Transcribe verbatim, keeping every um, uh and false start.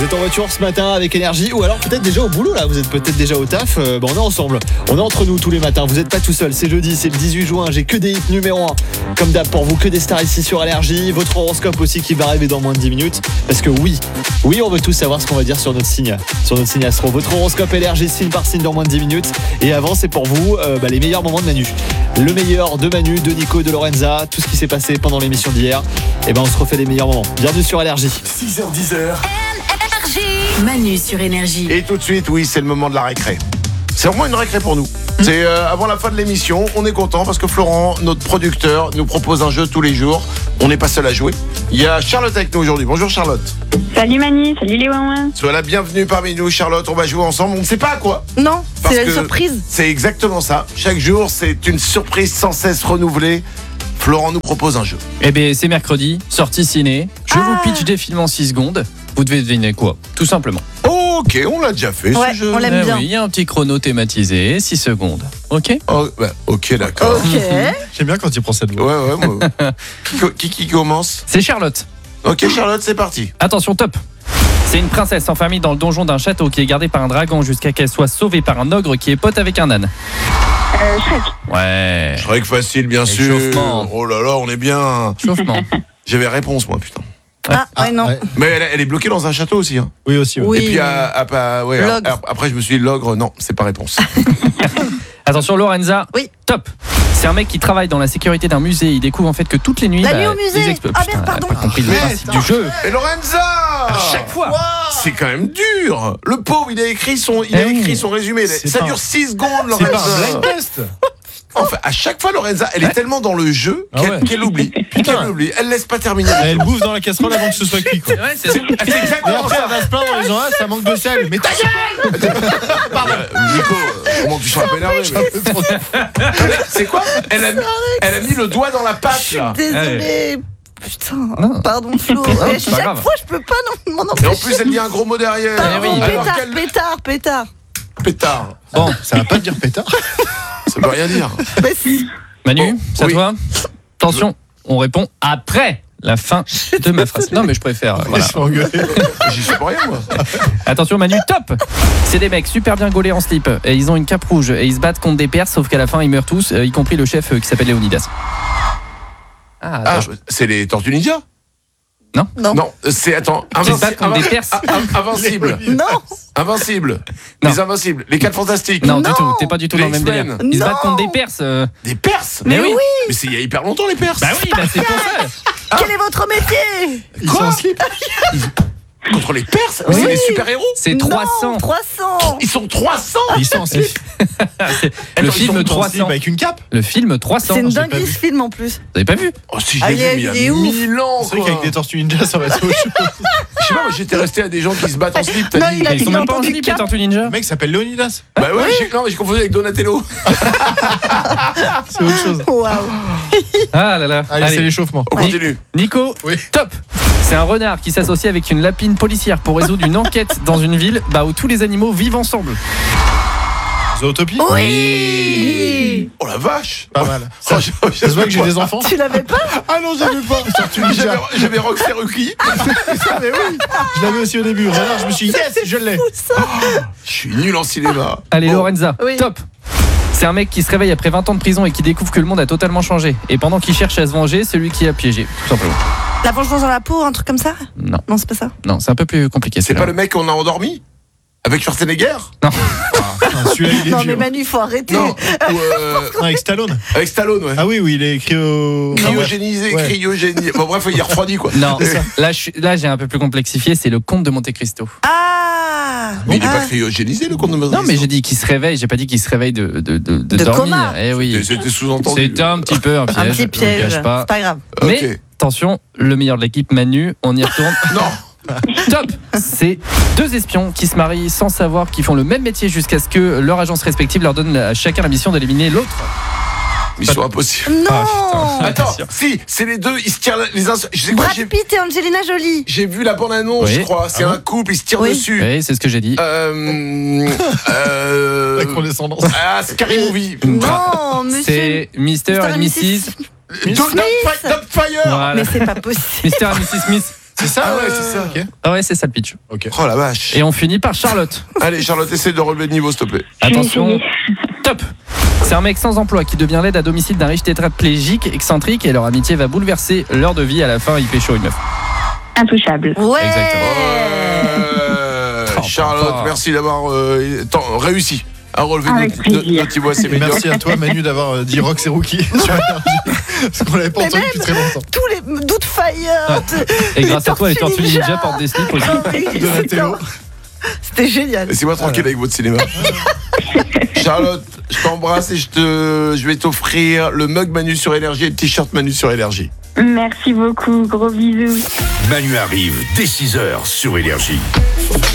Vous êtes en voiture ce matin avec énergie ou alors peut-être déjà au boulot là, vous êtes peut-être déjà au taf. Euh, bon, on est ensemble, on est entre nous tous les matins, vous n'êtes pas tout seul, c'est jeudi, c'est le dix-huit juin, j'ai que des hits numéro un comme d'hab pour vous, que des stars ici sur énergie, votre horoscope aussi qui va arriver dans moins de dix minutes parce que oui, oui on veut tous savoir ce qu'on va dire sur notre signe, sur notre signe astro, votre horoscope énergie signe par signe dans moins de dix minutes et avant c'est pour vous euh, bah, les meilleurs moments de Manu, le meilleur de Manu, de Nico, de Lorenza, tout ce qui s'est passé pendant l'émission d'hier, et ben on se refait les meilleurs moments, bienvenue sur énergie. six heures dix heures. Manu sur énergie. Et tout de suite, oui, c'est le moment de la récré. C'est vraiment une récré pour nous. C'est euh, avant la fin de l'émission, on est content parce que Florent, notre producteur, nous propose un jeu tous les jours. On n'est pas seul à jouer. Il y a Charlotte avec nous aujourd'hui. Bonjour Charlotte. Salut Manu, salut les ouin. Sois la bienvenue parmi nous Charlotte. On va jouer ensemble. On ne sait pas à quoi. Non, Parce c'est que la surprise. C'est exactement ça. Chaque jour, c'est une surprise sans cesse renouvelée. Florent nous propose un jeu. Eh bien, c'est mercredi, sortie ciné. Je Ah. vous pitch des films en six secondes. Vous devez deviner quoi, tout simplement. Ok, on l'a déjà fait Ouais, ce jeu. on l'a- J'aime Eh bien. oui, il y a un petit chrono thématisé, six secondes. Ok. Oh, bah, ok, d'accord. Ok. J'aime bien quand il prend cette voix. Ouais, ouais, moi. qui, qui, qui commence? C'est Charlotte. Ok, Charlotte, c'est parti. Attention, top. C'est une princesse en famille dans le donjon d'un château qui est gardée par un dragon jusqu'à qu'elle soit sauvée par un ogre qui est pote avec un âne. Euh, Shrek. Ouais. Shrek facile, bien sûr. Échauffement. Oh là là, on est bien. Chauffement. J'avais réponse, moi, putain. Ah, ouais, non. ouais. Mais elle, elle est bloquée dans un château aussi. Hein. Oui aussi. ouais. Oui. Et puis, à, à- à- ouais, L'ogre. à- après, je me suis dit, l'ogre, non, c'est pas réponse. Attention, Lorenza. Oui. Top. C'est un mec qui travaille dans la sécurité d'un musée. Il découvre en fait que toutes les nuits. La bah, nuit au musée. les explo- Ah, Putain, merde, pardon. elle a pas compris le Mais principe attends. du jeu. Et Lorenza À chaque fois. C'est quand même dur. Le pauvre, il a écrit son, il a Eh oui. écrit son résumé. C'est Ça pas- dure six secondes, C'est pas un Lorenza. blind test. Enfin, à chaque fois, Lorenza, elle est Ouais. tellement dans le jeu Ah qu'elle ouais. qu'elle oublie. Qu'elle oublie. Elle laisse pas terminer. Elle bouffe dans la casserole avant que ce soit cuit quoi. Ouais, c'est C'est Et exactement après ça. elle va se plaindre en disant ah ça manque de sel. Mais ta gueule. Euh, Nico, euh, comment tu seras pas énervé mais- C'est quoi elle a, mis, elle a mis le doigt dans la pâte là. Désolée. Putain. Non. Pardon Flo. Non, Mais c'est pas chaque grave. fois, je peux pas non, m'en Et en empêcher. plus elle dit un gros mot derrière. Eh oui. Alors Pétard, quel pétard, pétard. pétard. Bon, Ça va pas te dire pétard. Ça veut rien dire. Mais si. Manu, Bon, ça oui. te va? Attention, on répond après la fin de ma phrase. Non, mais je préfère. euh, voilà. Je suis engueulé. J'y suis pour rien moi. Attention, Manu, top. C'est des mecs super bien gaulés en slip et ils ont une cape rouge et ils se battent contre des Perses, sauf qu'à la fin ils meurent tous, euh, y compris le chef euh, qui s'appelle Léonidas. Ah, Ah, attends, c'est les Tortues Ninja? Non. Non, c'est attends, Qui se battent contre des Perses. Ah, ah, Invincible. Non. Invincible. Non. Les Invincibles, les quatre fantastiques. non, du Non. tout, t'es pas du tout Les dans le même X-Men. délire. Ils se battent Non. contre des Perses. euh. Des Perses? Mais, oui. Mais c'est il y a hyper longtemps les Perses. Bah oui, bah c'est pour ça. Quel est votre métier? Ils sont en slip. Contre les Perses? Mais Oui. c'est des super-héros. C'est trois cents. Non, trois cents. Ils sont trois cents. Ils sont en slip. Le Attends, ils film sont En trois slip cents. avec une cape. Le film trois cents. C'est une Vous j'ai pas dinguerie vu. ce film en plus. avez pas vu? Oh si je Ah, l'ai il est- vu mais il il est y a ouf. mille ans C'est vrai quoi. qu'avec des tortues ninja ça va être autre chose. Je sais pas, moi j'étais resté à des gens qui se battent en slip, t'as Non, dit. il a- Ils sont il a même pas en entendu slip, les cap. Tortues Ninja. Le mec s'appelle Léonidas. Bah ouais, j'ai, non mais j'ai confondu avec Donatello. C'est autre chose. Waouh. Ah là là. Allez, c'est l'échauffement. On continue. Nico, Oui. top. C'est un renard qui s'associe avec une lapine policière pour résoudre une enquête dans une ville bah, où tous les animaux vivent ensemble. Zootopie. Oui. Oh la vache. Pas mal. Oh, Ça, je- ça se voit que j'ai des enfants. Tu l'avais pas? Ah non j'avais pas. Tortue J'avais, ninja. j'avais Roxy Rookie. Mais oui. Je l'avais aussi au début. Renard je me suis dit yes je l'ai. Fou, ça. Je suis nul en cinéma. Allez, Bon. Lorenza, Oui. top. C'est un mec qui se réveille après vingt ans de prison et qui découvre que le monde a totalement changé. Et pendant qu'il cherche à se venger, celui qui a piégé, tout simplement. La vengeance dans la peau, un truc comme ça? Non, Non, c'est pas ça. non, c'est un peu plus compliqué. C'est pas le mec qu'on a endormi avec Schwarzenegger? Ah, celui-là il est Non, mais vieux. Manu, il faut arrêter. Non. Ou euh, Non, avec Stallone. avec Stallone, ouais. Ah oui oui il est écrit au. Cryogénisé, Ouais. cryogénisé. Bon bref, il est refroidi quoi. Non, là, je suis- là j'ai un peu plus complexifié, c'est le comte de Monte Cristo. Ah. Mais il est Ah. pas cryogénisé le compte de Non, mais j'ai dit qu'il se réveille, j'ai pas dit qu'il se réveille de, de, de, de De dormir. coma. Eh oui. C'était sous-entendu. C'était un petit peu un piège. Un petit je vous le piège. cache pas. C'est pas grave. Mais Ok. attention, le meilleur de l'équipe, Manu, on y retourne. Non. Top. C'est deux espions qui se marient sans savoir qu'ils font le même métier jusqu'à ce que leur agence respective leur donne à chacun la mission d'éliminer l'autre. Mission impossible. Non. Ah, Attends, sûr. si, c'est les deux, ils se tirent les uns. Je sais quoi, Brad j'ai, Pitt et Angelina Jolie. j'ai vu la bande-annonce, Oui. je crois. C'est Ah bon un couple, ils se tirent Oui. dessus. Oui, c'est ce que j'ai dit. Euh. euh La condescendance. ah, Scary Movie. Non, monsieur. C'est Mister Mister et et missus missus Dog- Dogfi- Dogfire. Voilà. Mais c'est pas possible. Mister et missus Smith. C'est ça, Ah ouais, euh, c'est ça. ok. Ah ouais, c'est ça le pitch. Ok. Oh la vache. Et on finit par Charlotte. Allez, Charlotte, essaie de relever le niveau, s'il te plaît. Je vais Attention, essayer. top. C'est un mec sans emploi qui devient l'aide à domicile d'un riche tétraplégique excentrique et leur amitié va bouleverser leur de vie. À la fin, il pécho une meuf. Intouchable. Ouais. Exactement. Euh, Oh, Charlotte, papa. merci d'avoir euh, tant- réussi à relever Avec notre, notre, plaisir. notre niveau assez Et médiocre. merci à toi, Manu, d'avoir euh, dit Rox et Rookie sur Énergie. Parce qu'on l'avait pas Mais entendu depuis très longtemps. Tous les doutes Fire. Et grâce à toi, les Tortues Tortues Ninja Ninja portent des slips aussi. Oh, oui, Donatello. C'était génial. Laissez-moi tranquille avec votre cinéma. Charlotte, je t'embrasse et je, te, je vais t'offrir le mug Manu sur Énergie et le t-shirt Manu sur Énergie. Merci beaucoup. Gros bisous. Manu arrive dès six heures sur Énergie.